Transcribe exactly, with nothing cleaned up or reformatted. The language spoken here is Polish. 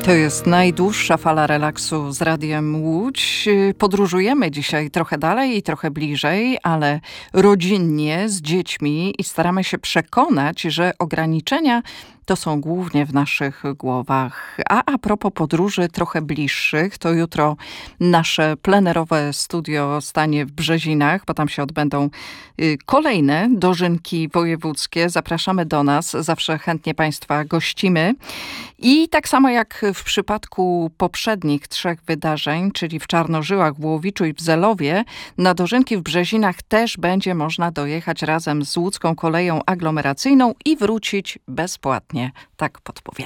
To jest najdłuższa fala relaksu z Radiem Łódź. Podróżujemy dzisiaj trochę dalej i trochę bliżej, ale rodzinnie, z dziećmi i staramy się przekonać, że ograniczenia to są głównie w naszych głowach. A a propos podróży trochę bliższych, to jutro nasze plenerowe studio stanie w Brzezinach, bo tam się odbędą y, kolejne dożynki wojewódzkie. Zapraszamy do nas, zawsze chętnie Państwa gościmy. I tak samo jak w przypadku poprzednich trzech wydarzeń, czyli w Czarnożyłach, w Łowiczu i w Zelowie, na dożynki w Brzezinach też będzie można dojechać razem z łódzką koleją aglomeracyjną i wrócić bezpłatnie. Tak podpowiada.